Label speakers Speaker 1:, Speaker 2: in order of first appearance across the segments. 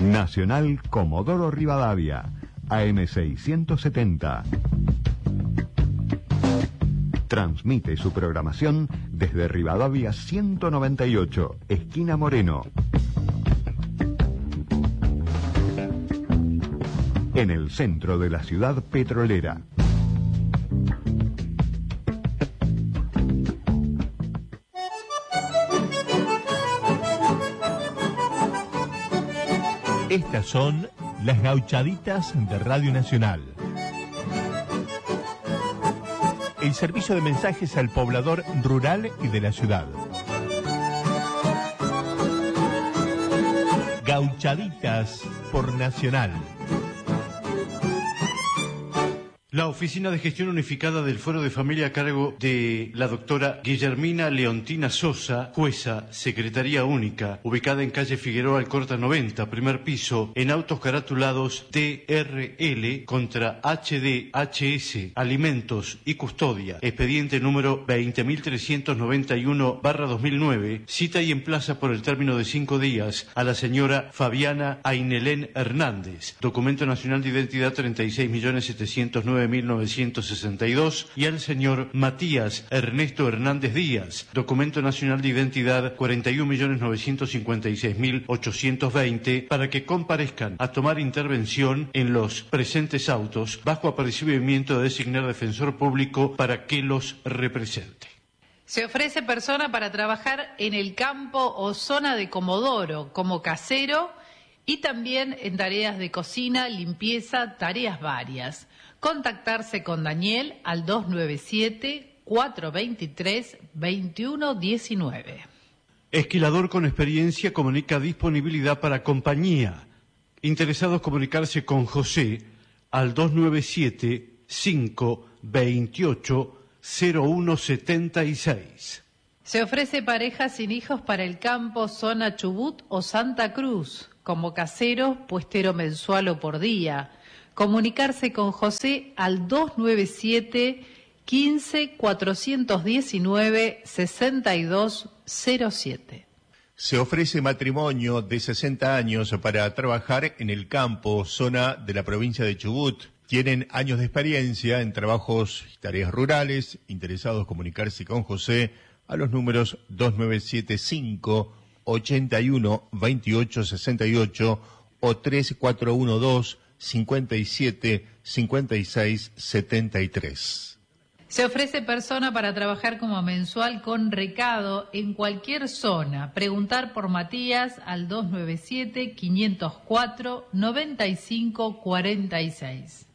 Speaker 1: Nacional Comodoro Rivadavia, AM670. Transmite su programación desde Rivadavia 198, esquina Moreno. En el centro de la ciudad petrolera.
Speaker 2: Estas son las gauchaditas de Radio Nacional. El servicio de mensajes al poblador rural y de la ciudad. Gauchaditas por Nacional.
Speaker 3: La Oficina de Gestión Unificada del Fuero de Familia a cargo de la doctora Guillermina Leontina Sosa, jueza, Secretaría Única, ubicada en calle Figueroa Alcorta 90, primer piso, en autos caratulados DRL contra HDHS, Alimentos y Custodia, expediente número 20.391/2009, cita y emplaza por el término de 5 días a la señora Fabiana Ainelén Hernández, documento nacional de identidad 36.709.962 y al señor Matías Ernesto Hernández Díaz, documento nacional de identidad 41.956.820, para que comparezcan a tomar intervención en los presentes autos bajo apercibimiento de designar defensor público para que los represente.
Speaker 4: Se ofrece persona para trabajar en el campo o zona de Comodoro como casero y también en tareas de cocina, limpieza, tareas varias. Contactarse con Daniel al 297-423-2119.
Speaker 3: Esquilador con experiencia comunica disponibilidad para compañía. Interesados comunicarse con José al 297-528-0176.
Speaker 4: Se ofrece pareja sin hijos para el campo, zona Chubut o Santa Cruz, como casero, puestero mensual o por día. Comunicarse con José al 297-15-419-6207.
Speaker 2: Se ofrece matrimonio de 60 años para trabajar en el campo, zona de la provincia de Chubut. Tienen años de experiencia en trabajos y tareas rurales. Interesados comunicarse con José a los números 2975-81-2868 o 3412-57-56-73.
Speaker 4: Se ofrece persona para trabajar como mensual con recado en cualquier zona. Preguntar por Matías al 297-504-9546.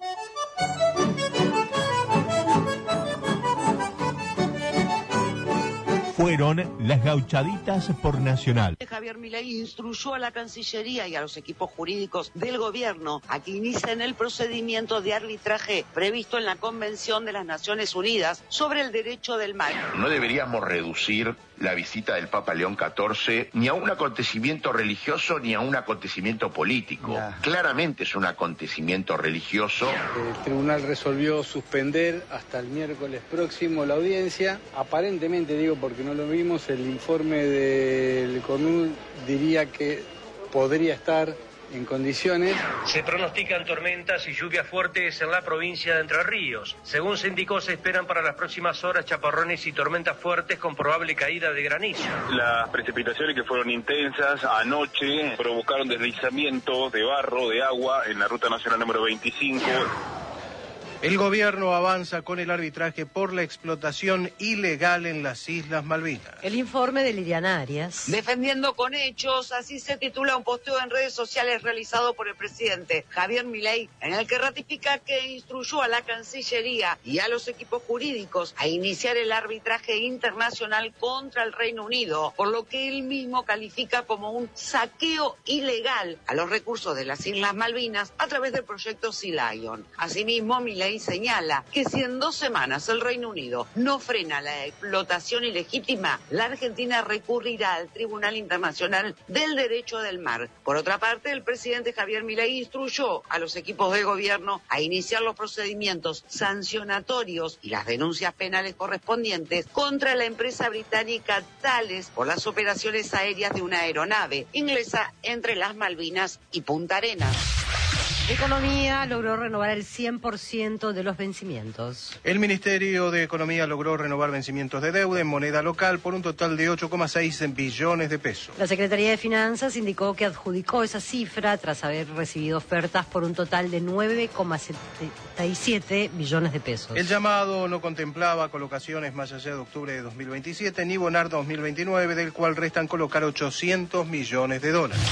Speaker 2: Fueron las gauchaditas por Nacional.
Speaker 5: Javier Milei instruyó a la Cancillería y a los equipos jurídicos del gobierno a que inicien el procedimiento de arbitraje previsto en la Convención de las Naciones Unidas sobre el derecho del mar.
Speaker 6: No deberíamos reducir la visita del Papa León XIV ni a un acontecimiento religioso ni a un acontecimiento político. Claramente es un acontecimiento religioso.
Speaker 7: El tribunal resolvió suspender hasta el miércoles próximo la audiencia. Aparentemente, digo porque no lo vimos, el informe del CONUD diría que podría estar en condiciones.
Speaker 8: Se pronostican tormentas y lluvias fuertes en la provincia de Entre Ríos. Según se indicó, se esperan para las próximas horas chaparrones y tormentas fuertes con probable caída de granizo.
Speaker 9: Las precipitaciones, que fueron intensas anoche, provocaron deslizamiento de barro, de agua en la ruta nacional número 25.
Speaker 10: El gobierno avanza con el arbitraje por la explotación ilegal en las Islas Malvinas.
Speaker 11: El informe de Liliana Arias.
Speaker 5: Defendiendo con hechos, así se titula un posteo en redes sociales realizado por el presidente Javier Milei, en el que ratifica que instruyó a la Cancillería y a los equipos jurídicos a iniciar el arbitraje internacional contra el Reino Unido, por lo que él mismo califica como un saqueo ilegal a los recursos de las Islas Malvinas a través del proyecto Sea Lion. Asimismo, Milei Milei señala que si en 2 semanas el Reino Unido no frena la explotación ilegítima, la Argentina recurrirá al Tribunal Internacional del Derecho del Mar. Por otra parte, el presidente Javier Milei instruyó a los equipos de gobierno a iniciar los procedimientos sancionatorios y las denuncias penales correspondientes contra la empresa británica Thales por las operaciones aéreas de una aeronave inglesa entre las Malvinas y Punta Arenas.
Speaker 11: Economía logró renovar el 100% de los vencimientos.
Speaker 10: El Ministerio de Economía logró renovar vencimientos de deuda en moneda local por un total de 8,6 billones de pesos.
Speaker 11: La Secretaría de Finanzas indicó que adjudicó esa cifra tras haber recibido ofertas por un total de 9,77 billones de pesos.
Speaker 10: El llamado no contemplaba colocaciones más allá de octubre de 2027 ni bonar 2029, del cual restan colocar 800 millones de dólares.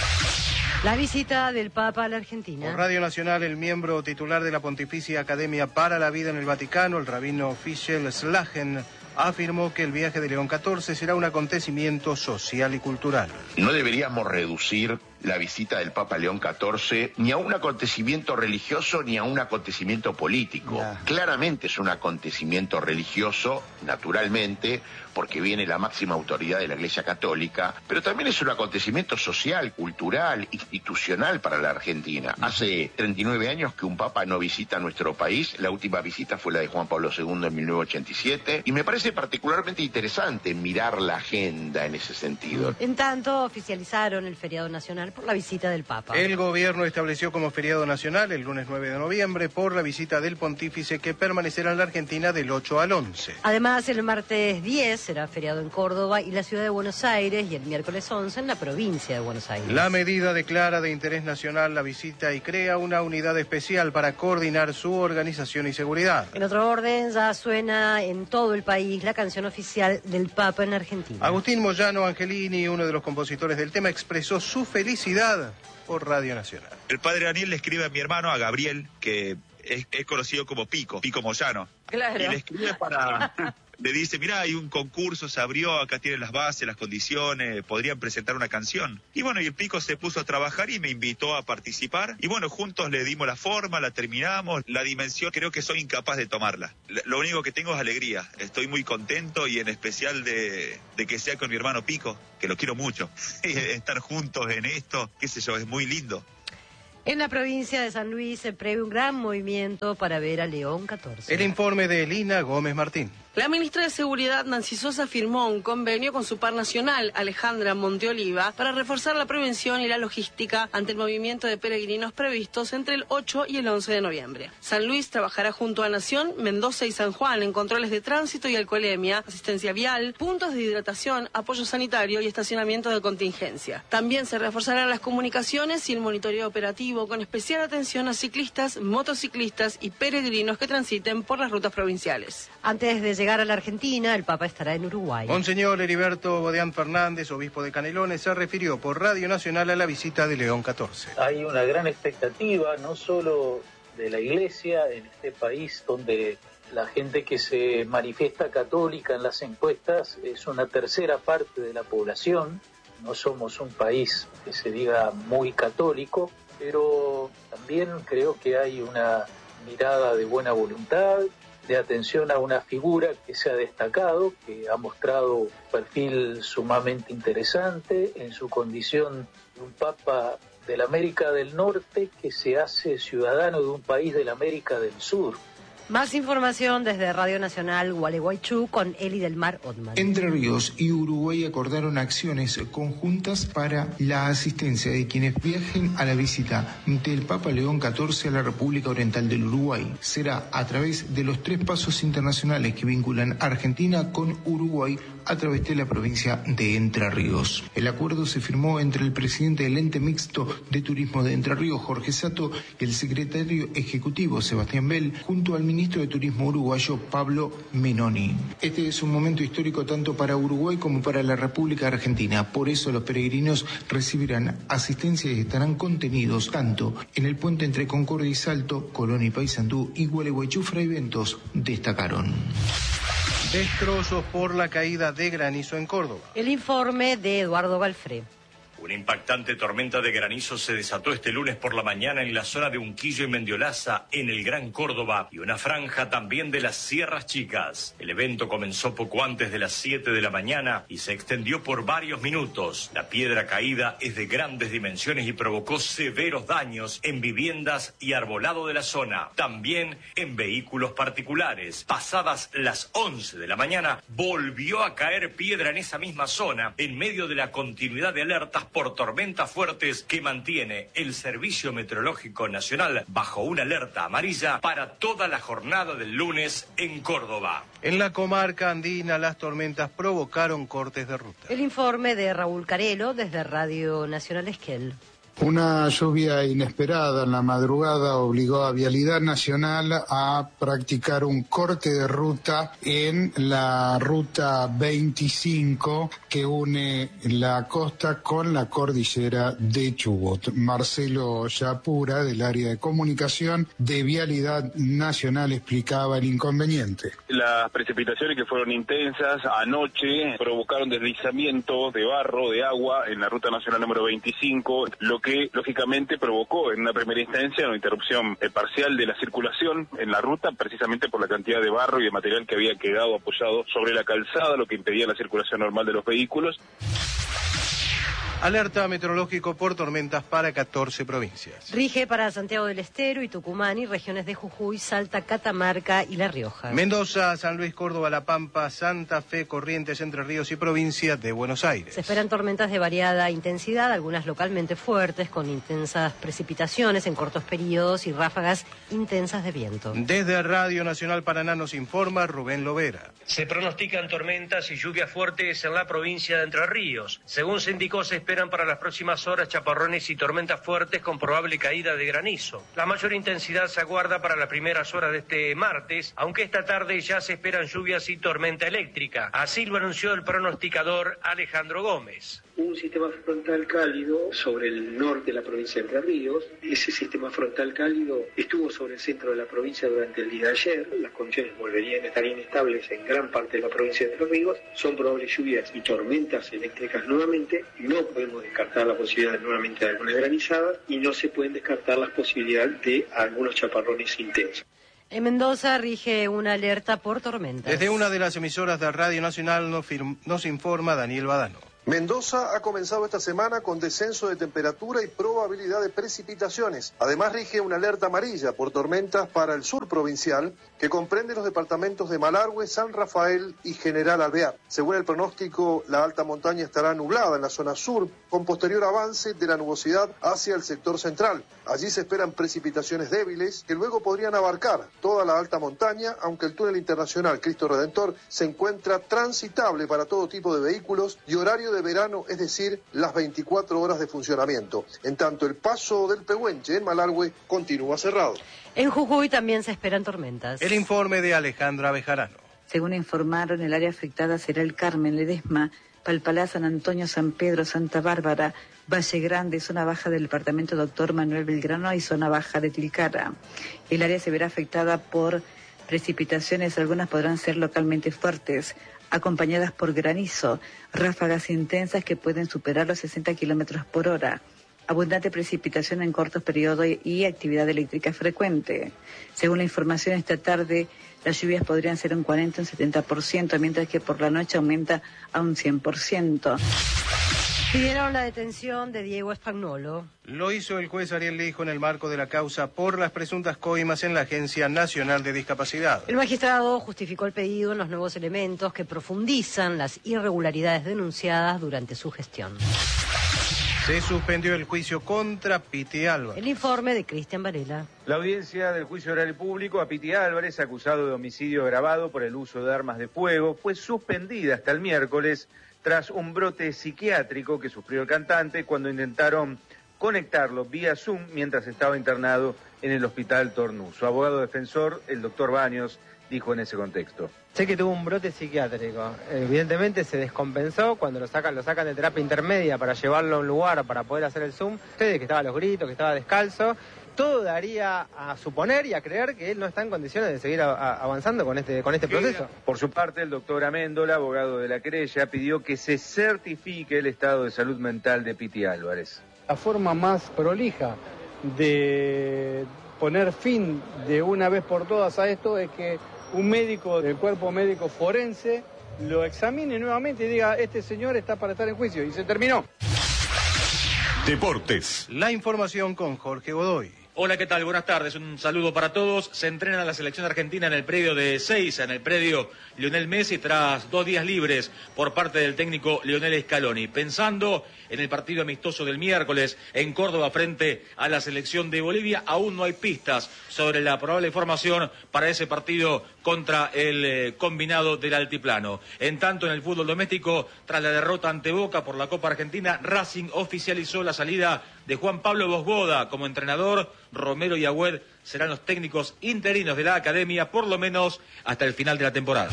Speaker 11: La visita del Papa a la Argentina.
Speaker 10: Por Radio Nacional, el miembro titular de la Pontificia Academia para la Vida en el Vaticano, el rabino Fischel Slagen, afirmó que el viaje de León XIV será un acontecimiento social y cultural.
Speaker 6: No deberíamos reducir la visita del Papa León XIV ni a un acontecimiento religioso ni a un acontecimiento político. Claramente es un acontecimiento religioso, naturalmente, porque viene la máxima autoridad de la Iglesia Católica, pero también es un acontecimiento social, cultural, institucional para la Argentina. Hace 39 años que un Papa no visita nuestro país, la última visita fue la de Juan Pablo II en 1987, y me parece particularmente interesante mirar la agenda en ese sentido.
Speaker 11: En tanto, oficializaron el feriado nacional por la visita del Papa.
Speaker 10: El gobierno estableció como feriado nacional el lunes 9 de noviembre por la visita del pontífice, que permanecerá en la Argentina del 8 al 11.
Speaker 11: Además, el martes 10 será feriado en Córdoba y la ciudad de Buenos Aires, y el miércoles 11 en la provincia de Buenos Aires.
Speaker 10: La medida declara de interés nacional la visita y crea una unidad especial para coordinar su organización y seguridad.
Speaker 11: En otro orden, ya suena en todo el país la canción oficial del Papa en Argentina.
Speaker 10: Agustín Moyano Angelini, uno de los compositores del tema, expresó su felicidad por Radio Nacional.
Speaker 12: El padre Daniel le escribe a mi hermano, a Gabriel, que es conocido como Pico Moyano.
Speaker 11: Claro.
Speaker 12: Y le escribe le dice, mirá, hay un concurso, se abrió, acá tienen las bases, las condiciones, podrían presentar una canción. Y bueno, y el Pico se puso a trabajar y me invitó a participar. Y bueno, juntos le dimos la forma, la terminamos. La dimensión creo que soy incapaz de tomarla. Lo único que tengo es alegría. Estoy muy contento, y en especial de que sea con mi hermano Pico, que lo quiero mucho. Estar juntos en esto, qué sé yo, es muy lindo.
Speaker 11: En la provincia de San Luis se prevé un gran movimiento para ver a León XIV.
Speaker 10: El informe de Elina Gómez Martín.
Speaker 13: La ministra de Seguridad, Nancy Sosa, firmó un convenio con su par nacional, Alejandra Monteoliva, para reforzar la prevención y la logística ante el movimiento de peregrinos previstos entre el 8 y el 11 de noviembre. San Luis trabajará junto a Nación, Mendoza y San Juan en controles de tránsito y alcoholemia, asistencia vial, puntos de hidratación, apoyo sanitario y estacionamiento de contingencia. También se reforzarán las comunicaciones y el monitoreo operativo, con especial atención a ciclistas, motociclistas y peregrinos que transiten por las rutas provinciales.
Speaker 11: Antes de llegar a la Argentina, el Papa estará en Uruguay.
Speaker 10: Monseñor Heriberto Bodeán Fernández, obispo de Canelones, se refirió por Radio Nacional a la visita de León XIV.
Speaker 14: Hay una gran expectativa, no solo de la Iglesia en este país, donde la gente que se manifiesta católica en las encuestas es una tercera parte de la población. No somos un país que se diga muy católico, pero también creo que hay una mirada de buena voluntad, de atención a una figura que se ha destacado, que ha mostrado un perfil sumamente interesante en su condición de un papa de la América del Norte que se hace ciudadano de un país de la América del Sur.
Speaker 11: Más información desde Radio Nacional Gualeguaychú con Eli del Mar Otman.
Speaker 15: Entre Ríos y Uruguay acordaron acciones conjuntas para la asistencia de quienes viajen a la visita del Papa León XIV a la República Oriental del Uruguay. Será a través de los 3 pasos internacionales que vinculan Argentina con Uruguay a través de la provincia de Entre Ríos. El acuerdo se firmó entre el presidente del Ente Mixto de Turismo de Entre Ríos, Jorge Sato, y el secretario ejecutivo, Sebastián Bell, junto al ministro de Turismo uruguayo, Pablo Menoni. Este es un momento histórico tanto para Uruguay como para la República Argentina. Por eso los peregrinos recibirán asistencia y estarán contenidos tanto en el puente entre Concordia y Salto, Colón y Paysandú y Gualeguaychú. Fraiventos destacaron.
Speaker 10: Destrozos por la caída de granizo en Córdoba.
Speaker 11: El informe de Eduardo Galfré.
Speaker 16: Una impactante tormenta de granizo se desató este lunes por la mañana en la zona de Unquillo y Mendiolaza, en el Gran Córdoba, y una franja también de las Sierras Chicas. El evento comenzó poco antes de las 7 de la mañana y se extendió por varios minutos. La piedra caída es de grandes dimensiones y provocó severos daños en viviendas y arbolado de la zona. También en vehículos particulares. Pasadas las 11 de la mañana, volvió a caer piedra en esa misma zona, en medio de la continuidad de alertas por tormentas fuertes que mantiene el Servicio Meteorológico Nacional bajo una alerta amarilla para toda la jornada del lunes en Córdoba.
Speaker 10: En la comarca andina, las tormentas provocaron cortes de ruta.
Speaker 11: El informe de Raúl Carelo desde Radio Nacional Esquel.
Speaker 15: Una lluvia inesperada en la madrugada obligó a Vialidad Nacional a practicar un corte de ruta en la ruta 25 que une la costa con la cordillera de Chubut. Marcelo Yapura, del área de comunicación de Vialidad Nacional, explicaba el inconveniente.
Speaker 9: Las precipitaciones que fueron intensas anoche provocaron deslizamientos de barro, de agua en la ruta nacional número 25, lo que lógicamente provocó en una primera instancia una interrupción parcial de la circulación en la ruta, precisamente por la cantidad de barro y de material que había quedado apoyado sobre la calzada, lo que impedía la circulación normal de los vehículos.
Speaker 10: Alerta meteorológico por tormentas para 14 provincias.
Speaker 11: Rige para Santiago del Estero y Tucumán y regiones de Jujuy, Salta, Catamarca y La Rioja.
Speaker 10: Mendoza, San Luis, Córdoba, La Pampa, Santa Fe, Corrientes, Entre Ríos y provincia de Buenos Aires.
Speaker 11: Se esperan tormentas de variada intensidad, algunas localmente fuertes, con intensas precipitaciones en cortos periodos y ráfagas intensas de viento.
Speaker 10: Desde Radio Nacional Paraná nos informa Rubén Lovera.
Speaker 8: Se pronostican tormentas y lluvias fuertes en la provincia de Entre Ríos. Según se indicó, se esperan para las próximas horas chaparrones y tormentas fuertes con probable caída de granizo. La mayor intensidad se aguarda para las primeras horas de este martes, aunque esta tarde ya se esperan lluvias y tormenta eléctrica. Así lo anunció el pronosticador Alejandro Gómez.
Speaker 17: Un sistema frontal cálido sobre el norte de la provincia de Entre Ríos. Ese sistema frontal cálido estuvo sobre el centro de la provincia durante el día de ayer. Las condiciones volverían a estar inestables en gran parte de la provincia de Entre Ríos. Son probables lluvias y tormentas eléctricas nuevamente. No podemos descartar la posibilidad nuevamente de alguna granizada y no se pueden descartar las posibilidades de algunos chaparrones intensos.
Speaker 11: En Mendoza rige una alerta por tormentas.
Speaker 10: Desde una de las emisoras de Radio Nacional nos informa Daniel Badano.
Speaker 18: Mendoza ha comenzado esta semana con descenso de temperatura y probabilidad de precipitaciones. Además rige una alerta amarilla por tormentas para el sur provincial, que comprende los departamentos de Malargüe, San Rafael y General Alvear. Según el pronóstico, la alta montaña estará nublada en la zona sur, con posterior avance de la nubosidad hacia el sector central. Allí se esperan precipitaciones débiles que luego podrían abarcar toda la alta montaña, aunque el túnel internacional Cristo Redentor se encuentra transitable para todo tipo de vehículos y horario de verano, es decir, las 24 horas de funcionamiento. En tanto, el paso del Pehuenche en Malargüe continúa cerrado.
Speaker 11: En Jujuy también se esperan tormentas.
Speaker 10: El informe de Alejandra Bejarano.
Speaker 19: Según informaron, el área afectada será el Carmen, Ledesma, Palpalá, San Antonio, San Pedro, Santa Bárbara, Valle Grande, zona baja del departamento Doctor Manuel Belgrano y zona baja de Tilcara. El área se verá afectada por precipitaciones, algunas podrán ser localmente fuertes, acompañadas por granizo, ráfagas intensas que pueden superar los 60 kilómetros por hora, abundante precipitación en cortos periodos y actividad eléctrica frecuente. Según la información, esta tarde las lluvias podrían ser un 40 o un 70%, mientras que por la noche aumenta a un 100%.
Speaker 11: Pidieron la detención de Diego Spagnolo.
Speaker 10: Lo hizo el juez Ariel Lijo en el marco de la causa por las presuntas coimas en la Agencia Nacional de Discapacidad.
Speaker 11: El magistrado justificó el pedido en los nuevos elementos que profundizan las irregularidades denunciadas durante su gestión.
Speaker 10: Se suspendió el juicio contra Piti Álvarez.
Speaker 11: El informe de Cristian Varela.
Speaker 20: La audiencia del juicio oral público a Piti Álvarez, acusado de homicidio agravado por el uso de armas de fuego, fue suspendida hasta el miércoles tras un brote psiquiátrico que sufrió el cantante cuando intentaron conectarlo vía Zoom mientras estaba internado en el hospital Tornú. Su abogado defensor, el doctor Baños, dijo en ese contexto:
Speaker 21: sé que tuvo un brote psiquiátrico. Evidentemente se descompensó cuando lo sacan de terapia intermedia para llevarlo a un lugar para poder hacer el Zoom. Ustedes que estaba a los gritos, que estaba descalzo, todo daría a suponer y a creer que él no está en condiciones de seguir avanzando con este proceso.
Speaker 20: Por su parte, el doctor Améndola, abogado de la querella, pidió que se certifique el estado de salud mental de Piti Álvarez.
Speaker 7: La forma más prolija de poner fin de una vez por todas a esto es que un médico del cuerpo médico forense lo examine nuevamente y diga, este señor está para estar en juicio, y se terminó.
Speaker 10: Deportes. La información con Jorge Godoy.
Speaker 1: Hola, ¿qué tal? Buenas tardes. Un saludo para todos. Se entrena la selección argentina en el predio de Ezeiza, en el predio Lionel Messi, tras 2 días libres por parte del técnico Lionel Scaloni, pensando en el partido amistoso del miércoles en Córdoba frente a la selección de Bolivia. Aún no hay pistas sobre la probable formación para ese partido contra el combinado del altiplano. En tanto, en el fútbol doméstico, tras la derrota ante Boca por la Copa Argentina, Racing oficializó la salida de Juan Pablo Bosboda como entrenador. Romero y Agüed serán los técnicos interinos de la academia, por lo menos hasta el final de la temporada.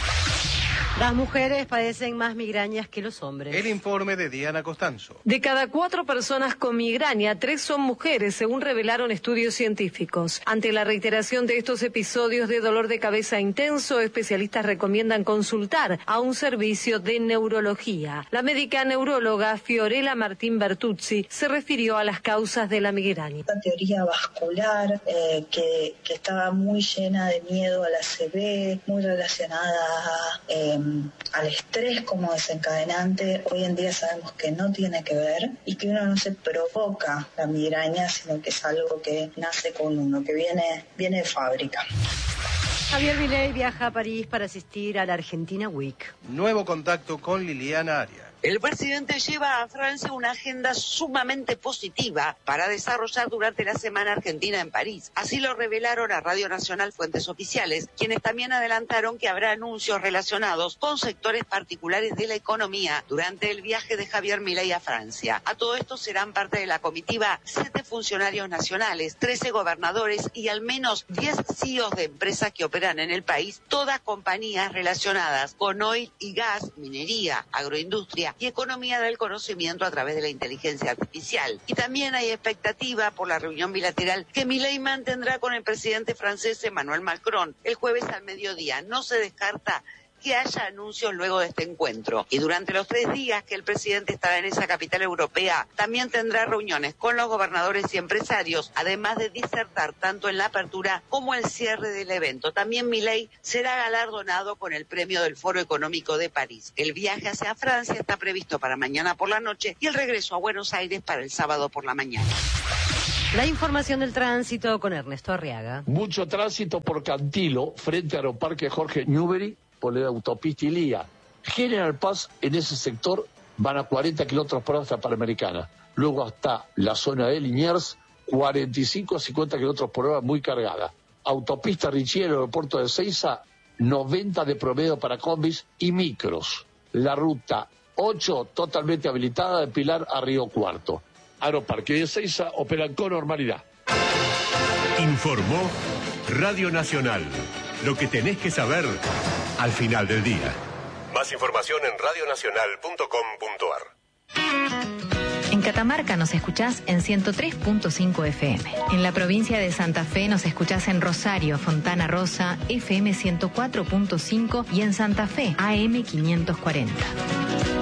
Speaker 11: Las mujeres padecen más migrañas que los hombres.
Speaker 10: El informe de Diana Costanzo.
Speaker 22: De cada 4 personas con migraña, 3 son mujeres, según revelaron estudios científicos. Ante la reiteración de estos episodios de dolor de cabeza intenso, especialistas recomiendan consultar a un servicio de neurología. La médica neuróloga Fiorella Martín Bertuzzi se refirió a las causas de la migraña.
Speaker 23: Una teoría vascular que estaba muy llena de miedo a la ACV, muy relacionada al estrés como desencadenante. Hoy en día sabemos que no tiene que ver y que uno no se provoca la migraña, sino que es algo que nace con uno, que viene de fábrica.
Speaker 11: Javier Milei viaja a París para asistir a la Argentina Week.
Speaker 10: Nuevo contacto con Liliana Arias.
Speaker 5: El presidente lleva a Francia una agenda sumamente positiva para desarrollar durante la Semana Argentina en París. Así lo revelaron a Radio Nacional fuentes oficiales, quienes también adelantaron que habrá anuncios relacionados con sectores particulares de la economía durante el viaje de Javier Milei a Francia. A todo esto serán parte de la comitiva 7 funcionarios nacionales, 13 gobernadores y al menos 10 CEOs de empresas que operan en el país, todas compañías relacionadas con oil y gas, minería, agroindustria y economía del conocimiento a través de la inteligencia artificial. Y también hay expectativa por la reunión bilateral que Milei mantendrá con el presidente francés Emmanuel Macron el jueves al mediodía. No se descarta que haya anuncios luego de este encuentro. Y durante los 3 días que el presidente estará en esa capital europea, también tendrá reuniones con los gobernadores y empresarios, además de disertar tanto en la apertura como el cierre del evento. También Milei será galardonado con el premio del Foro Económico de París. El viaje hacia Francia está previsto para mañana por la noche y el regreso a Buenos Aires para el sábado por la mañana.
Speaker 11: La información del tránsito con Ernesto Arriaga.
Speaker 24: Mucho tránsito por Cantilo, frente a Aeroparque Jorge Newbery, por la autopista Ilía. General Paz, en ese sector, van a 40 kilómetros por hora hasta Panamericana. Luego hasta la zona de Liniers, 45 a 50 kilómetros por hora, muy cargada. Autopista Richie, el aeropuerto de Ezeiza, 90 de promedio para combis y micros. La ruta 8, totalmente habilitada, de Pilar a Río Cuarto. Aeroparque de Ezeiza operan con normalidad.
Speaker 10: Informó Radio Nacional. Lo que tenés que saber al final del día. Más información en radionacional.com.ar.
Speaker 25: En Catamarca nos escuchás en 103.5 FM. En la provincia de Santa Fe nos escuchás en Rosario, Fontana Rosa, FM 104.5 y en Santa Fe, AM 540.